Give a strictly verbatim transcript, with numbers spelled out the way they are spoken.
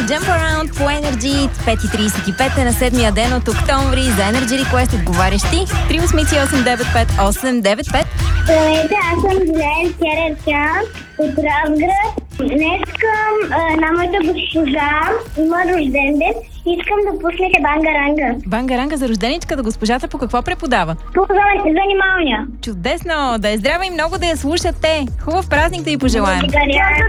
Jump Around по Energy. пет и тридесет и пет е на седмия ден от октомври. За Energy Request отговарящи три осмици осем девет пет осем девет пет. Здравейте, аз съм Злен Керечан от Разград. Днес към една моята госпожа има рожден ден. Искам да пуснете Бангаранга. Бангаранга за рожденичката. Госпожата по какво преподава? По занималния. Чудесно! Да е здрава и много да я слушате. Хубав празник да ви пожелаем. Благодаря.